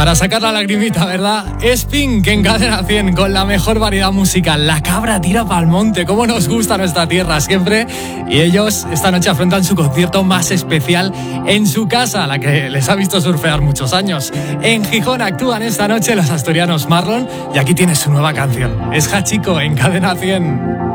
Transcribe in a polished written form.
Para sacar la lagrimita, ¿verdad? Es Pink en Cadena 100 con la mejor variedad musical. La cabra tira pa'l monte. Cómo nos gusta nuestra tierra siempre. Y ellos esta noche afrontan su concierto más especial en su casa, la que les ha visto surfear muchos años. En Gijón actúan esta noche los asturianos Marlon y aquí tienes su nueva canción. Es Hachiko en Cadena 100.